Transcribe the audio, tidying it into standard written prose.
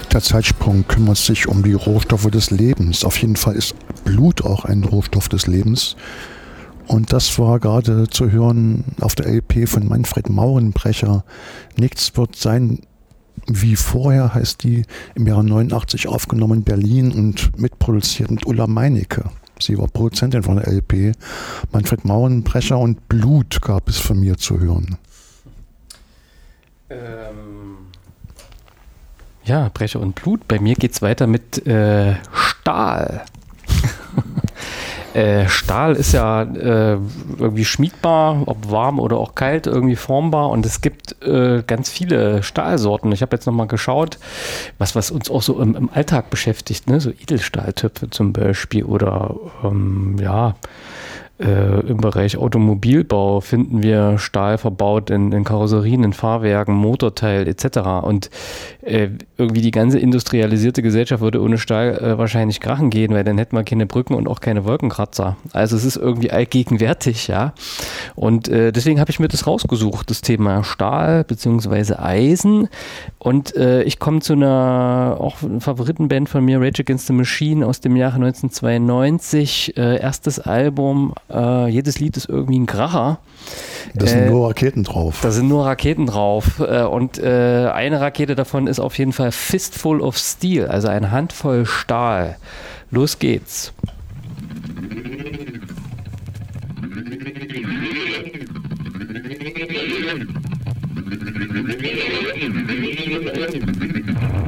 Der Zeitsprung kümmert sich um die Rohstoffe des Lebens. Auf jeden Fall ist Blut auch ein Rohstoff des Lebens. Und das war gerade zu hören auf der LP von Manfred Maurenbrecher. Nichts wird sein wie vorher, heißt die, im Jahre 89 aufgenommen in Berlin und mitproduziert mit Ulla Meinecke. Sie war Produzentin von der LP. Manfred Maurenbrecher und Blut gab es von mir zu hören. Ja, Brecher und Blut. Bei mir geht es weiter mit Stahl. Stahl ist ja irgendwie schmiedbar, ob warm oder auch kalt, irgendwie formbar, und es gibt ganz viele Stahlsorten. Ich habe jetzt nochmal geschaut, was uns auch so im Alltag beschäftigt, ne? So Edelstahltöpfe zum Beispiel oder im Bereich Automobilbau finden wir Stahl verbaut in Karosserien, in Fahrwerken, Motorteil etc. Und irgendwie die ganze industrialisierte Gesellschaft würde ohne Stahl wahrscheinlich krachen gehen, weil dann hätten wir keine Brücken und auch keine Wolkenkratzer. Also es ist irgendwie allgegenwärtig, ja. Und deswegen habe ich mir das rausgesucht, das Thema Stahl bzw. Eisen. Und ich komme zu einer auch Favoritenband von mir, Rage Against the Machine aus dem Jahre 1992. Erstes Album. Jedes Lied ist irgendwie ein Kracher. Da sind nur Raketen drauf. Da sind nur Raketen drauf. Und eine Rakete davon ist auf jeden Fall Fistful of Steel, also eine Handvoll Stahl. Los geht's.